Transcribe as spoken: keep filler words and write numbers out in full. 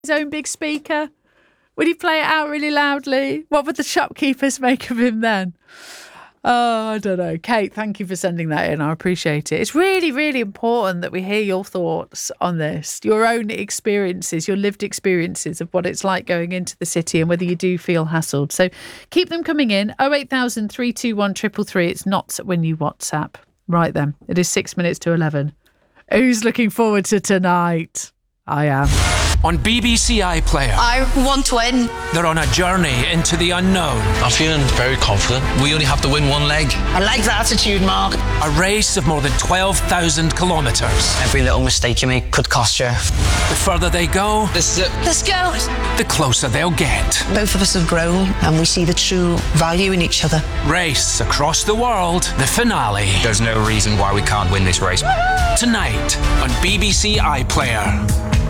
his own big speaker? Would he play it out really loudly? What would the shopkeepers make of him then? Oh, I don't know. Kate, thank you for sending that in. I appreciate it. It's really, really important that we hear your thoughts on this, your own experiences, your lived experiences of what it's like going into the city and whether you do feel hassled. So keep them coming in. oh eight thousand, three two one, three three three. It's not when you WhatsApp. Right then, it is six minutes to eleven. Who's looking forward to tonight? I am. On B B C iPlayer, I want to win. They're on a journey into the unknown. I'm feeling very confident. We only have to win one leg. I like the attitude, Mark. A race of more than twelve thousand kilometres. Every little mistake you make could cost you. The further they go, This is it. Let's go. the closer they'll get. Both of us have grown and we see the true value in each other. Race across the world, the finale. There's no reason why we can't win this race. Tonight on B B C iPlayer.